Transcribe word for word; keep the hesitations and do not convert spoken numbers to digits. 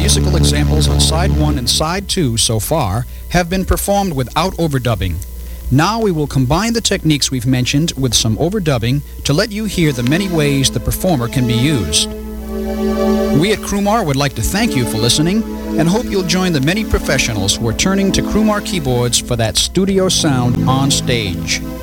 musical examples on side one and side two so far have been performed without overdubbing. Now we will combine the techniques we've mentioned with some overdubbing to let you hear the many ways the performer can be used. We at Crumar would like to thank you for listening and hope you'll join the many professionals who are turning to Crumar keyboards for that studio sound on stage.